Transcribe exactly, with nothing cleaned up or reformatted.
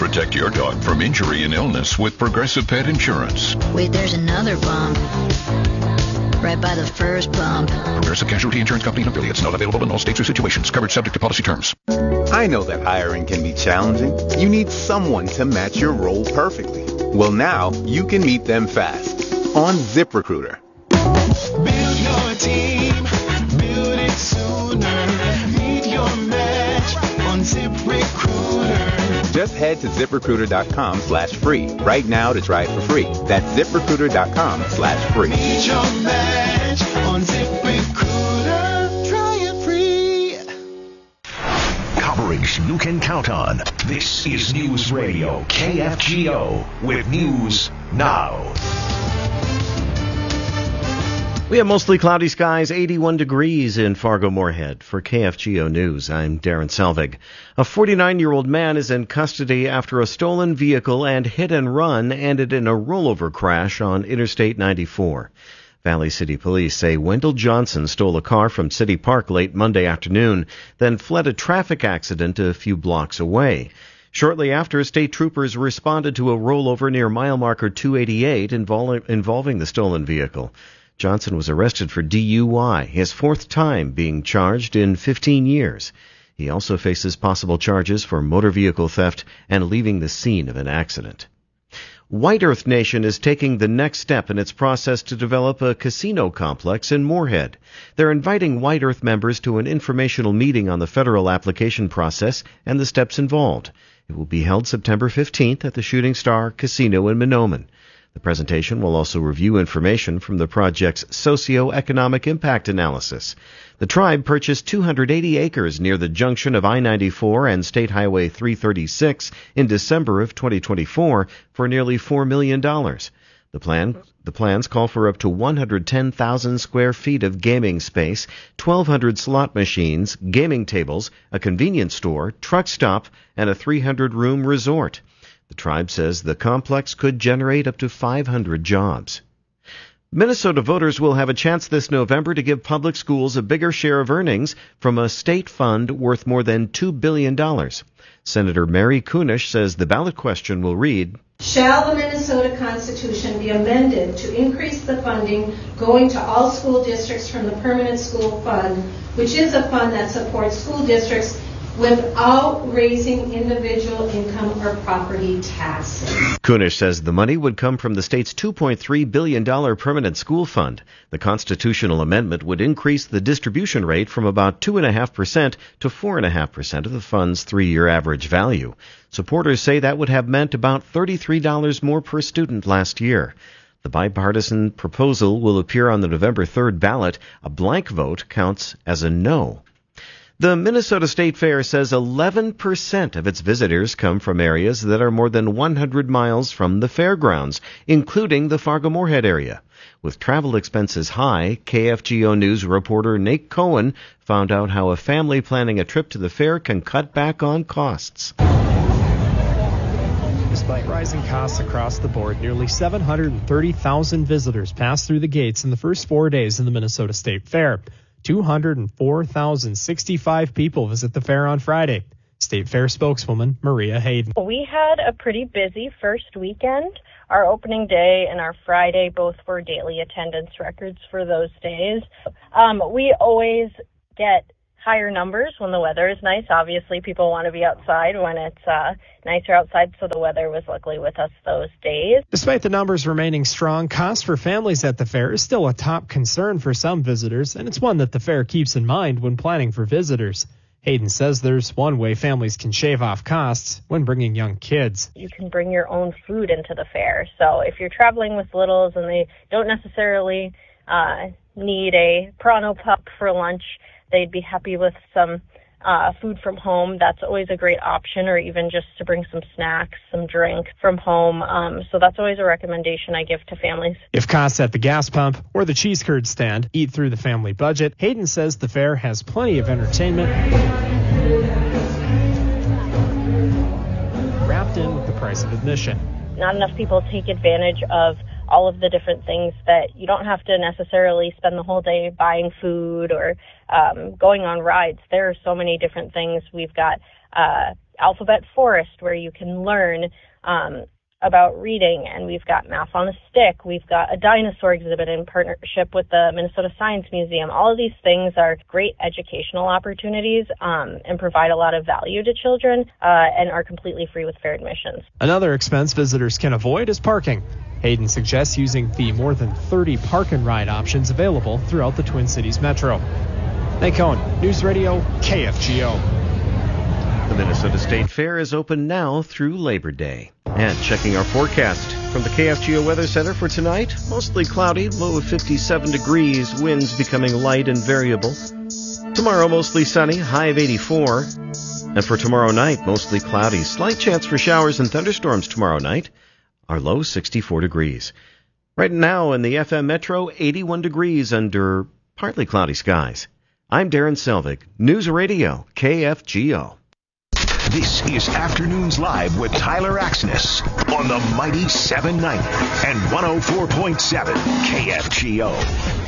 Protect your dog from injury and illness with Progressive Pet Insurance. Wait, there's another bump. Right by the first bump. Progressive Casualty Insurance Company and affiliates. Not available in all states or situations. Coverage subject to policy terms. I know that hiring can be challenging. You need someone to match your role perfectly. Well, now you can meet them fast on ZipRecruiter. Build your team. Build it sooner. Meet your match on ZipRecruiter. Just head to ZipRecruiter.com slash free right now to try it for free. That's ZipRecruiter.com slash free. Meet your match on ZipRecruiter. Try it free. Coverage you can count on. This is News Radio K F G O with News Now. We have mostly cloudy skies, eighty-one degrees in Fargo-Moorhead. For K F G O News, I'm Darren Selvig. A forty-nine-year-old man is in custody after a stolen vehicle and hit and run ended in a rollover crash on Interstate ninety-four. Valley City Police say Wendell Johnson stole a car from City Park late Monday afternoon, then fled a traffic accident a few blocks away. Shortly after, state troopers responded to a rollover near mile marker two eighty-eight invol- involving the stolen vehicle. Johnson was arrested for D U I, his fourth time being charged in fifteen years. He also faces possible charges for motor vehicle theft and leaving the scene of an accident. White Earth Nation is taking the next step in its process to develop a casino complex in Moorhead. They're inviting White Earth members to an informational meeting on the federal application process and the steps involved. It will be held September fifteenth at the Shooting Star Casino in Mahnomen. The presentation will also review information from the project's socio-economic impact analysis. The tribe purchased two hundred eighty acres near the junction of I ninety-four and State Highway three thirty-six in December of twenty twenty-four for nearly four million dollars. The plan, the plans call for up to one hundred ten thousand square feet of gaming space, twelve hundred slot machines, gaming tables, a convenience store, truck stop, and a three hundred room resort. The tribe says the complex could generate up to five hundred jobs. Minnesota voters will have a chance this November to give public schools a bigger share of earnings from a state fund worth more than two billion dollars. Senator Mary Kunesh says the ballot question will read, shall the Minnesota Constitution be amended to increase the funding going to all school districts from the Permanent School Fund, which is a fund that supports school districts without raising individual income or property taxes. Kunesh says the money would come from the state's two point three billion dollars permanent school fund. The constitutional amendment would increase the distribution rate from about two point five percent to four point five percent of the fund's three-year average value. Supporters say that would have meant about thirty-three dollars more per student last year. The bipartisan proposal will appear on the November third ballot. A blank vote counts as a no. The Minnesota State Fair says eleven percent of its visitors come from areas that are more than one hundred miles from the fairgrounds, including the Fargo-Moorhead area. With travel expenses high, K F G O News reporter Nate Cohen found out how a family planning a trip to the fair can cut back on costs. Despite rising costs across the board, nearly seven hundred thirty thousand visitors passed through the gates in the first four days of the Minnesota State Fair. two hundred four thousand sixty-five people visit the fair on Friday. State Fair spokeswoman Maria Hayden. We had a pretty busy first weekend. Our opening day and our Friday both were daily attendance records for those days. Um, we always get higher numbers when the weather is nice. Obviously, people want to be outside when it's uh, nicer outside, so the weather was luckily with us those days. Despite the numbers remaining strong, cost for families at the fair is still a top concern for some visitors, and it's one that the fair keeps in mind when planning for visitors. Hayden says there's one way families can shave off costs when bringing young kids. You can bring your own food into the fair. So if you're traveling with littles and they don't necessarily uh, need a Prano pup for lunch, they'd be happy with some uh, food from home. That's always a great option, or even just to bring some snacks, some drink from home. Um, so that's always a recommendation I give to families. If costs at the gas pump or the cheese curd stand eat through the family budget, Hayden says the fair has plenty of entertainment wrapped in with the price of admission. Not enough people take advantage of all of the different things that you don't have to necessarily spend the whole day buying food or um, going on rides. There are so many different things. We've got uh, Alphabet Forest, where you can learn um, about reading, and we've got Math on a Stick. We've got a dinosaur exhibit in partnership with the Minnesota Science Museum. All of these things are great educational opportunities um, and provide a lot of value to children uh, and are completely free with fair admissions. Another expense visitors can avoid is parking. Hayden suggests using the more than thirty park and ride options available throughout the Twin Cities Metro. Nate Cohn, News Radio, K F G O. The Minnesota State Fair is open now through Labor Day. And checking our forecast from the K F G O Weather Center for tonight, mostly cloudy, low of fifty-seven degrees, winds becoming light and variable. Tomorrow, mostly sunny, high of eighty-four. And for tomorrow night, mostly cloudy, slight chance for showers and thunderstorms tomorrow night, our low sixty-four degrees. Right now in the F M Metro, eighty-one degrees under partly cloudy skies. I'm Darren Selvig, News Radio, K F G O. This is Afternoons Live with Tyler Axness on the mighty seven ninety and one oh four point seven K F G O.